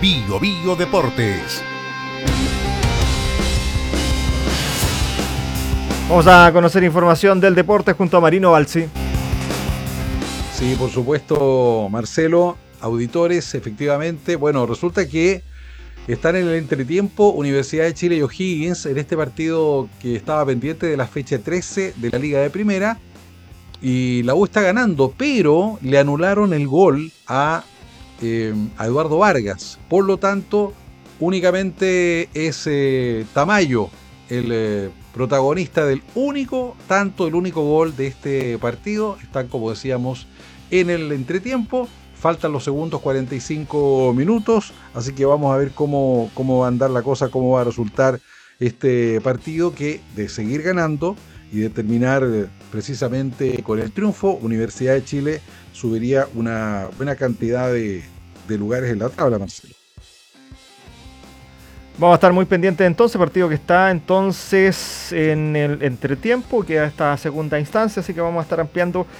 Bio Bio Deportes. Vamos a conocer información del deporte junto a Marino Balsi. Sí, por supuesto, Marcelo, auditores, efectivamente. Bueno, resulta que están en el entretiempo Universidad de Chile y O'Higgins en este partido que estaba pendiente de la fecha 13 de la Liga de Primera. Y la U está ganando, pero le anularon el gol a Eduardo Vargas. Por lo tanto, únicamente es Tamayo el protagonista del único gol de este partido. Están, como decíamos, en el entretiempo. Faltan los segundos 45 minutos, así que vamos a ver cómo va a andar la cosa, cómo va a resultar este partido, que de seguir ganando y de terminar precisamente con el triunfo, Universidad de Chile subiría una buena cantidad de lugares en la tabla, Marcelo. Vamos a estar muy pendientes entonces, partido que está entonces en el entretiempo, que a esta segunda instancia, así que vamos a estar ampliando